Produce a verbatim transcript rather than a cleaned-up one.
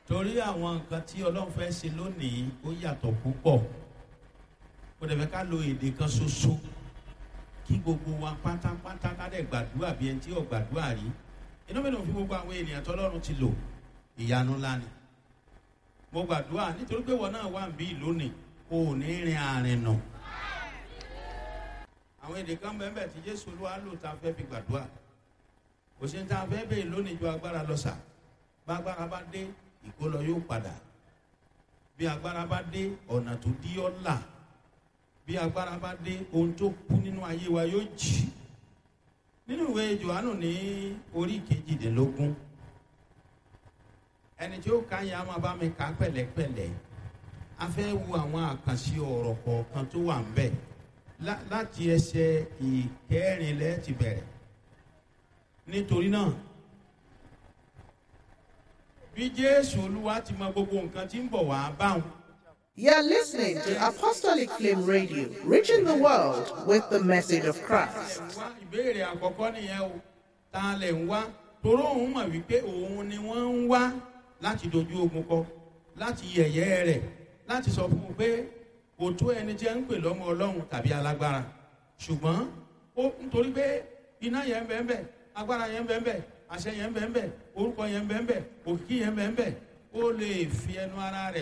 torí àwọn nǹkan tí ọlọ́run fẹ́ ṣe lónìí ó yàtọ̀ púpọ̀. Kò dẹ̀ fẹ́ ká lo èdè kan ṣoṣo kí gbogbo wa pátápátá ká dẹ̀ gbàdúrà bí ẹni tí ò gbàdúrà rí. Inú mi ló fi gbogbo àwọn ènìyàn tọ́lọ́run ti lò ìyanu ńlá ni. Mo gbàdúrà nítorí pé wọn náà wà ń bí lónìí kò ní rin àárín nà. Àwọn èdè kan bẹ́ẹ̀ bẹ́ẹ̀ tí Jésù Olúwa lò tá a fẹ́ fi gbàdúrà. Kò sí ní tá a fẹ́ bẹ́ẹ̀ lónìí ju agbára lọ sà. Bá agbára bá dé ìkólọ yóò padà. Bí agbára bá dé ọ̀nà tó dí ọ́ là. Bí agbára bá dé ohun tó kú nínú ayé wa yóò jì. Nínú ìwé Jòhánù ní orí kejìdínlógún. Ẹni tí ó ka yẹn a máa bá mi kà pẹ̀lẹ́pẹ̀lẹ́. A fẹ́ wo àwọn àkànṣe ọ̀rọ̀ kọ̀ọ̀kan tó wà ń bẹ̀. Láti ẹsẹ̀ ìkẹrìnlẹ́ ti bẹ̀rẹ̀. Nítorí náà bí Jésù Olúwa ti mọ gbogbo nǹkan tí ń bọ̀ wá báwọn. You're listening to Apostolic Flame Radio, reaching the world with the message of Christ. Ìbéèrè àkọ́kọ́ nìyẹn o, ta lẹ̀ ń wá? Toró òun mọ̀ wípé òun ni wọ́n ń wá láti dojú ogun kọ, láti yẹ̀yẹ́ rẹ̀, láti sọ fún un pé kò tó ẹni tí ẹ ń pè lọ́mọ Ọlọ́run tàbí alágbára. Ṣùgbọ́n ó nítorí pé iná yẹn ń bẹ ń bẹ, agbára yẹn ń bẹ ń bẹ, àṣẹ yẹn ń bẹ ń bẹ, orúkọ yẹn ń bẹ ń bẹ, òkìkí yẹn ń bẹ ń bẹ, ó lè fi ẹnu ara rẹ̀